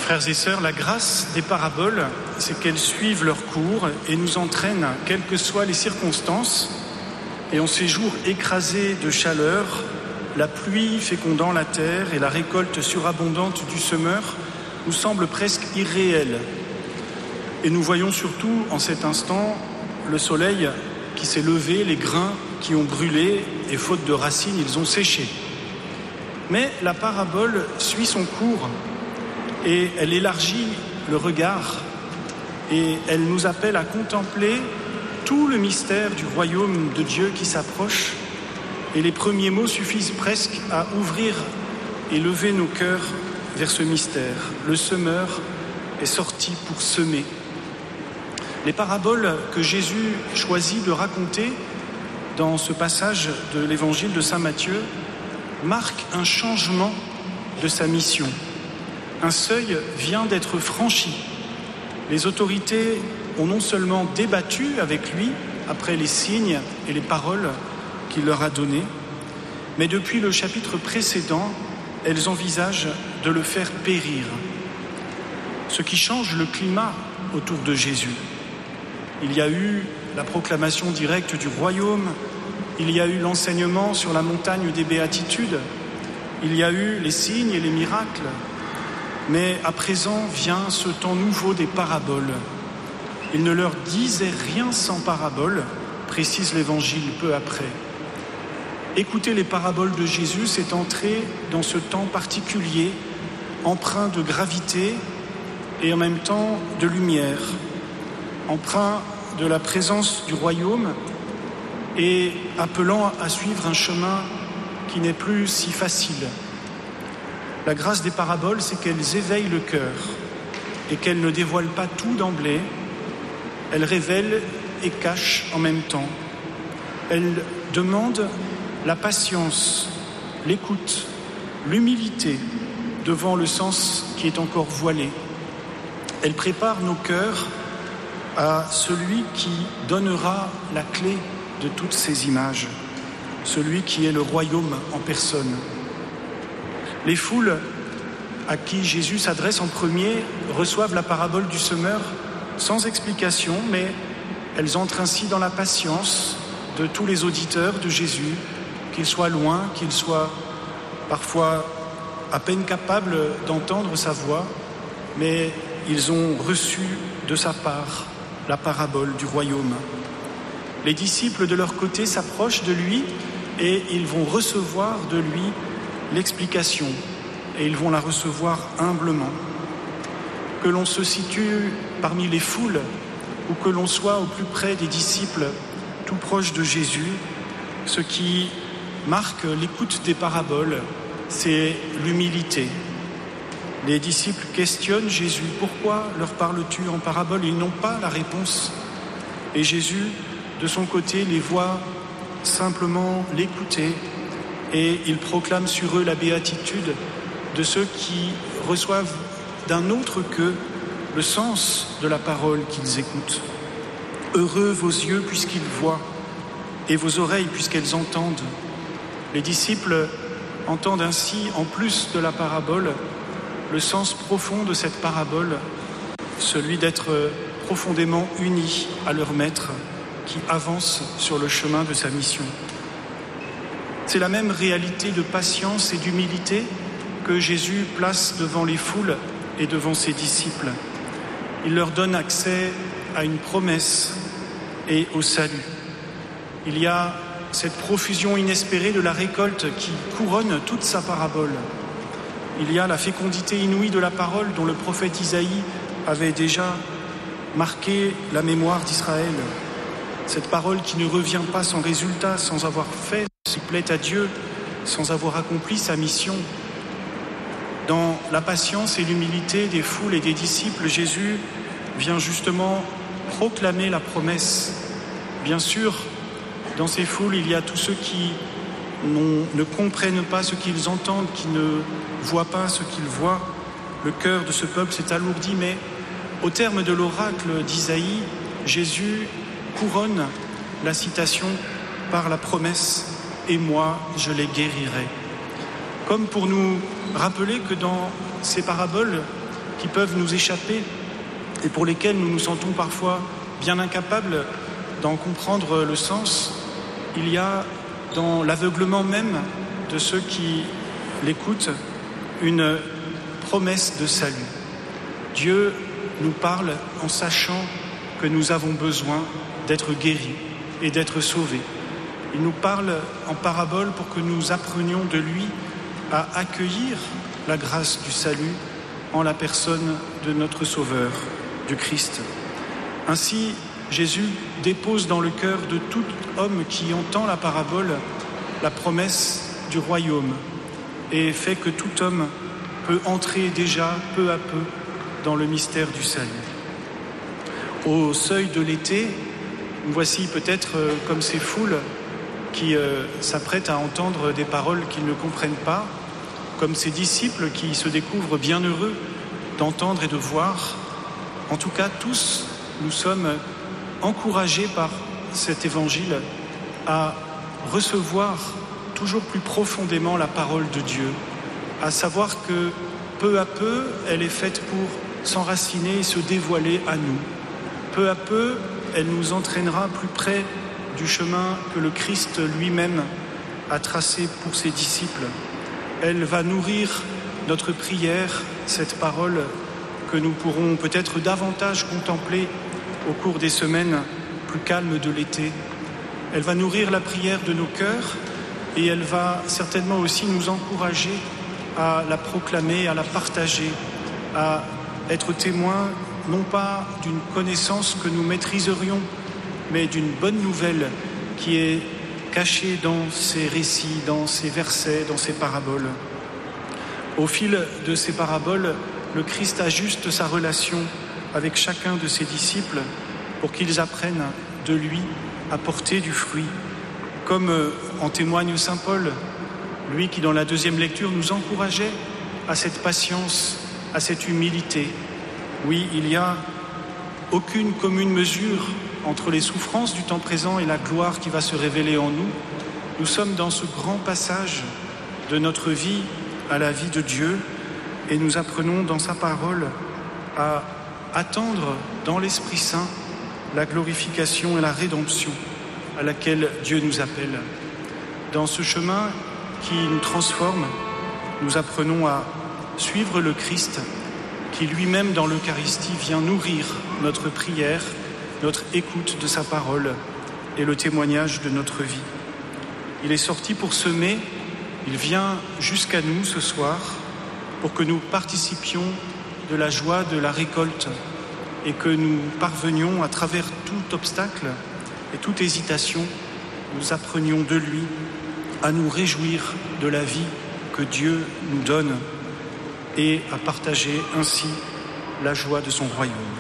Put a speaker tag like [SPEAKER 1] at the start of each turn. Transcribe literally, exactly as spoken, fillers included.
[SPEAKER 1] Frères et sœurs, la grâce des paraboles, c'est qu'elles suivent leur cours et nous entraînent, quelles que soient les circonstances. Et en ces jours écrasés de chaleur, la pluie fécondant la terre et la récolte surabondante du semeur nous semblent presque irréelles. Et nous voyons surtout en cet instant le soleil qui s'est levé, les grains qui ont brûlé et faute de racines, ils ont séché. Mais la parabole suit son cours et elle élargit le regard et elle nous appelle à contempler tout le mystère du royaume de Dieu qui s'approche. Et les premiers mots suffisent presque à ouvrir et lever nos cœurs vers ce mystère. Le semeur est sorti pour semer. Les paraboles que Jésus choisit de raconter dans ce passage de l'évangile de saint Matthieu marquent un changement de sa mission. Un seuil vient d'être franchi. Les autorités ont non seulement débattu avec lui après les signes et les paroles qu'il leur a données, mais depuis le chapitre précédent, elles envisagent de le faire périr. Ce qui change le climat autour de Jésus. Il y a eu la proclamation directe du royaume, il y a eu l'enseignement sur la montagne des béatitudes, il y a eu les signes et les miracles, mais à présent vient ce temps nouveau des paraboles. Il ne leur disait rien sans paraboles, précise l'Évangile peu après. Écouter les paraboles de Jésus, c'est entrer dans ce temps particulier, empreint de gravité et en même temps de lumière, empreint de la présence du royaume et appelant à suivre un chemin qui n'est plus si facile. La grâce des paraboles, c'est qu'elles éveillent le cœur et qu'elles ne dévoilent pas tout d'emblée. Elles révèlent et cachent en même temps. Elles demandent la patience, l'écoute, l'humilité devant le sens qui est encore voilé. Elles préparent nos cœurs à celui qui donnera la clé de toutes ces images, celui qui est le royaume en personne. Les foules à qui Jésus s'adresse en premier reçoivent la parabole du semeur sans explication, mais elles entrent ainsi dans la patience de tous les auditeurs de Jésus, qu'ils soient loin, qu'ils soient parfois à peine capables d'entendre sa voix, mais ils ont reçu de sa part la parabole du royaume. Les disciples, de leur côté, s'approchent de lui et ils vont recevoir de lui l'explication et ils vont la recevoir humblement. Que l'on se situe parmi les foules ou que l'on soit au plus près des disciples, tout proche de Jésus, ce qui marque l'écoute des paraboles, c'est l'humilité. Les disciples questionnent Jésus. Pourquoi leur parles-tu en parabole? Ils n'ont pas la réponse. Et Jésus, de son côté, les voit simplement l'écouter et il proclame sur eux la béatitude de ceux qui reçoivent d'un autre qu'eux le sens de la parole qu'ils écoutent. Heureux vos yeux puisqu'ils voient et vos oreilles puisqu'elles entendent. Les disciples entendent ainsi, en plus de la parabole, le sens profond de cette parabole, celui d'être profondément unis à leur maître qui avance sur le chemin de sa mission. C'est la même réalité de patience et d'humilité que Jésus place devant les foules et devant ses disciples. Il leur donne accès à une promesse et au salut. Il y a cette profusion inespérée de la récolte qui couronne toute sa parabole. Il y a la fécondité inouïe de la parole dont le prophète Isaïe avait déjà marqué la mémoire d'Israël. Cette parole qui ne revient pas sans résultat, sans avoir fait ce qui plaît à Dieu, sans avoir accompli sa mission. Dans la patience et l'humilité des foules et des disciples, Jésus vient justement proclamer la promesse. Bien sûr, dans ces foules, il y a tous ceux qui ne comprennent pas ce qu'ils entendent, qui ne voient pas ce qu'ils voient. Le cœur de ce peuple s'est alourdi, mais au terme de l'oracle d'Isaïe, Jésus couronne la citation par la promesse « Et moi, je les guérirai ». Comme pour nous rappeler que dans ces paraboles, qui peuvent nous échapper et pour lesquels nous nous sentons parfois bien incapables d'en comprendre le sens. Il y a dans l'aveuglement même de ceux qui l'écoutent une promesse de salut. Dieu nous parle en sachant que nous avons besoin d'être guéris et d'être sauvés. Il nous parle en parabole pour que nous apprenions de lui à accueillir la grâce du salut en la personne de notre Sauveur, du Christ. Ainsi, Jésus dépose dans le cœur de tout homme qui entend la parabole la promesse du royaume et fait que tout homme peut entrer déjà peu à peu dans le mystère du salut. Au seuil de l'été, nous voici peut-être comme ces foules qui euh, s'apprêtent à entendre des paroles qu'ils ne comprennent pas, comme ces disciples qui se découvrent bien heureux d'entendre et de voir. En tout cas, tous, nous sommes encouragés par cet évangile à recevoir toujours plus profondément la parole de Dieu, à savoir que peu à peu, elle est faite pour s'enraciner et se dévoiler à nous. Peu à peu, elle nous entraînera plus près du chemin que le Christ lui-même a tracé pour ses disciples. Elle va nourrir notre prière, cette parole que nous pourrons peut-être davantage contempler au cours des semaines plus calmes de l'été. Elle va nourrir la prière de nos cœurs et elle va certainement aussi nous encourager à la proclamer, à la partager, à être témoins non pas d'une connaissance que nous maîtriserions, mais d'une bonne nouvelle qui est cachée dans ces récits, dans ces versets, dans ces paraboles. Au fil de ces paraboles, le Christ ajuste sa relation avec chacun de ses disciples pour qu'ils apprennent de lui à porter du fruit. Comme en témoigne saint Paul, lui qui dans la deuxième lecture nous encourageait à cette patience, à cette humilité. Oui, il n'y a aucune commune mesure entre les souffrances du temps présent et la gloire qui va se révéler en nous. Nous sommes dans ce grand passage de notre vie à la vie de Dieu et nous apprenons dans sa parole à attendre dans l'Esprit Saint la glorification et la rédemption à laquelle Dieu nous appelle. Dans ce chemin qui nous transforme, nous apprenons à suivre le Christ qui lui-même dans l'Eucharistie vient nourrir notre prière, notre écoute de sa parole et le témoignage de notre vie. Il est sorti pour semer, il vient jusqu'à nous ce soir pour que nous participions de la joie de la récolte et que nous parvenions à travers tout obstacle et toute hésitation, nous apprenions de lui à nous réjouir de la vie que Dieu nous donne et à partager ainsi la joie de son royaume.